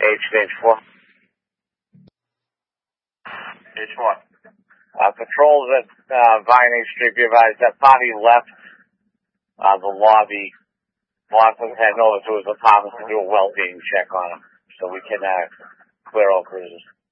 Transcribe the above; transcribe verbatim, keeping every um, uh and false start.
H, H four. H four. Uh, patrols at, uh, Vine H Street, be advised that party left, uh, the lobby. Boston heading over to his apartment to do a well-being check on him, so we can, uh, clear all cruises.